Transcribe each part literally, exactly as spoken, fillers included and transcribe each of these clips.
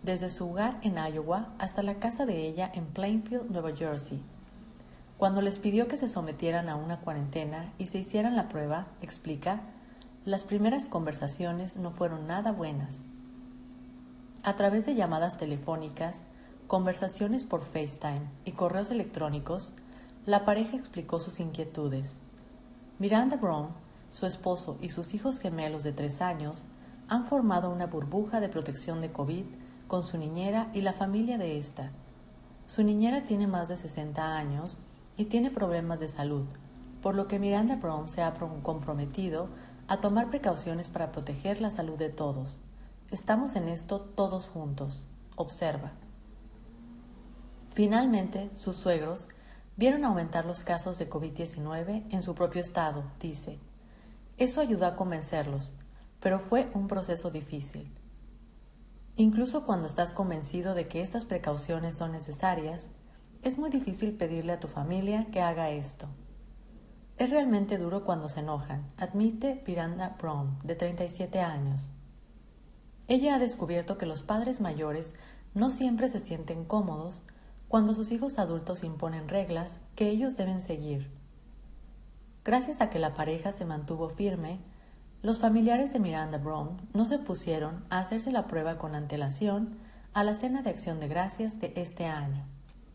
desde su hogar en Iowa hasta la casa de ella en Plainfield, Nueva Jersey. Cuando les pidió que se sometieran a una cuarentena y se hicieran la prueba, explica, las primeras conversaciones no fueron nada buenas. A través de llamadas telefónicas, conversaciones por FaceTime y correos electrónicos, la pareja explicó sus inquietudes. Miranda Brown, su esposo y sus hijos gemelos de tres años han formado una burbuja de protección de COVID con su niñera y la familia de esta. Su niñera tiene más de sesenta años y tiene problemas de salud, por lo que Miranda Brown se ha comprometido a tomar precauciones para proteger la salud de todos. Estamos en esto todos juntos, observa. Finalmente, sus suegros vieron aumentar los casos de COVID diecinueve en su propio estado, dice. Eso ayudó a convencerlos, pero fue un proceso difícil. Incluso cuando estás convencido de que estas precauciones son necesarias, es muy difícil pedirle a tu familia que haga esto. Es realmente duro cuando se enojan, admite Miranda Brown, de treinta y siete años. Ella ha descubierto que los padres mayores no siempre se sienten cómodos cuando sus hijos adultos imponen reglas que ellos deben seguir. Gracias a que la pareja se mantuvo firme, los familiares de Miranda Brown no se opusieron a hacerse la prueba con antelación a la Cena de Acción de Gracias de este año.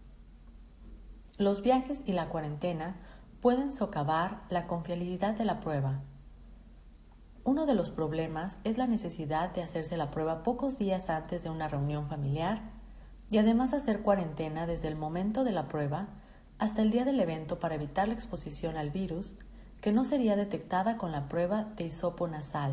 Los viajes y la cuarentena pueden socavar la confiabilidad de la prueba. Uno de los problemas es la necesidad de hacerse la prueba pocos días antes de una reunión familiar y además hacer cuarentena desde el momento de la prueba hasta el día del evento para evitar la exposición al virus que no sería detectada con la prueba de hisopo nasal.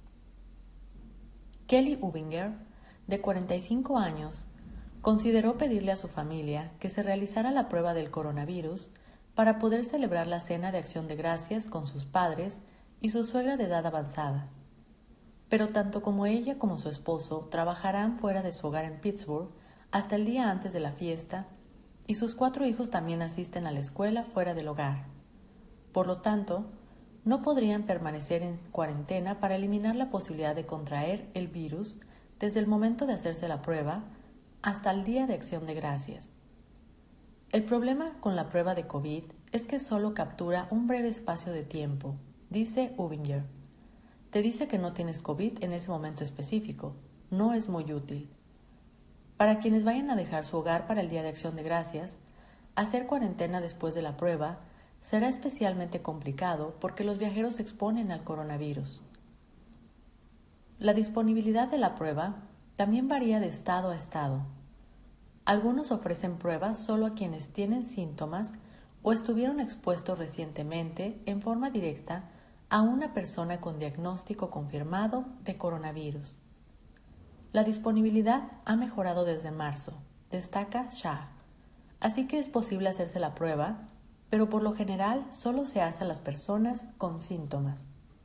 Kelly Ubinger, de cuarenta y cinco años, consideró pedirle a su familia que se realizara la prueba del coronavirus para poder celebrar la Cena de Acción de Gracias con sus padres y su suegra de edad avanzada. Pero tanto como ella como su esposo trabajarán fuera de su hogar en Pittsburgh hasta el día antes de la fiesta y sus cuatro hijos también asisten a la escuela fuera del hogar. Por lo tanto, no podrían permanecer en cuarentena para eliminar la posibilidad de contraer el virus desde el momento de hacerse la prueba hasta el día de Acción de Gracias. El problema con la prueba de COVID es que solo captura un breve espacio de tiempo, dice Ubinger. Te dice que no tienes COVID en ese momento específico. No es muy útil. Para quienes vayan a dejar su hogar para el Día de Acción de Gracias, hacer cuarentena después de la prueba será especialmente complicado porque los viajeros se exponen al coronavirus. La disponibilidad de la prueba también varía de estado a estado. Algunos ofrecen pruebas solo a quienes tienen síntomas o estuvieron expuestos recientemente en forma directa a una persona con diagnóstico confirmado de coronavirus. La disponibilidad ha mejorado desde marzo, destaca Shah, así que es posible hacerse la prueba, pero por lo general solo se hace a las personas con síntomas.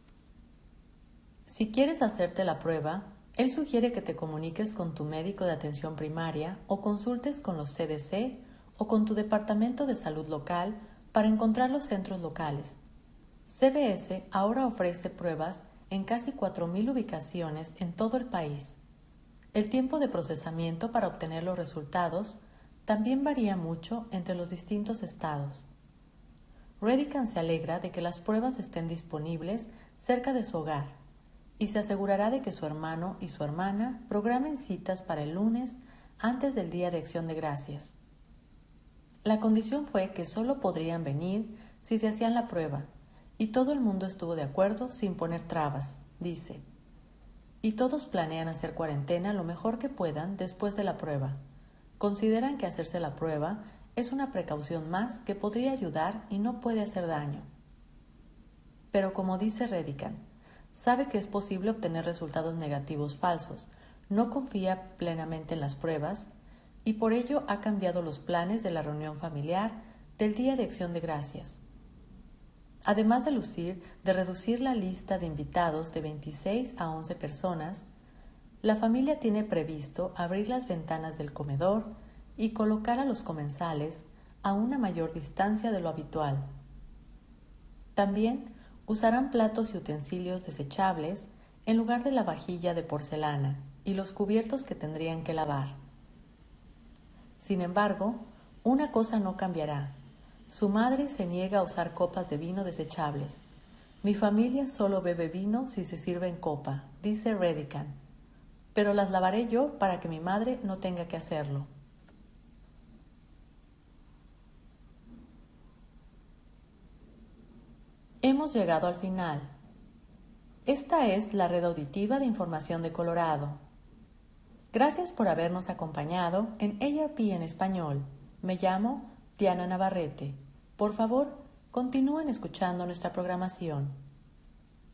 Si quieres hacerte la prueba, él sugiere que te comuniques con tu médico de atención primaria o consultes con los C D C o con tu departamento de salud local para encontrar los centros locales. C B S ahora ofrece pruebas en casi cuatro mil ubicaciones en todo el país. El tiempo de procesamiento para obtener los resultados también varía mucho entre los distintos estados. Redican se alegra de que las pruebas estén disponibles cerca de su hogar y se asegurará de que su hermano y su hermana programen citas para el lunes antes del Día de Acción de Gracias. La condición fue que solo podrían venir si se hacían la prueba, y todo el mundo estuvo de acuerdo sin poner trabas, dice. Y todos planean hacer cuarentena lo mejor que puedan después de la prueba. Consideran que hacerse la prueba es una precaución más que podría ayudar y no puede hacer daño. Pero como dice Redican, sabe que es posible obtener resultados negativos falsos, no confía plenamente en las pruebas y por ello ha cambiado los planes de la reunión familiar del Día de Acción de Gracias. Además de, lucir, de reducir la lista de invitados de veintiséis a once personas, la familia tiene previsto abrir las ventanas del comedor y colocar a los comensales a una mayor distancia de lo habitual. También usarán platos y utensilios desechables en lugar de la vajilla de porcelana y los cubiertos que tendrían que lavar. Sin embargo, una cosa no cambiará. Su madre se niega a usar copas de vino desechables. Mi familia solo bebe vino si se sirve en copa, dice Redican. Pero las lavaré yo para que mi madre no tenga que hacerlo. Hemos llegado al final. Esta es la red auditiva de información de Colorado. Gracias por habernos acompañado en A R P en español. Me llamo Diana Navarrete. Por favor, continúen escuchando nuestra programación.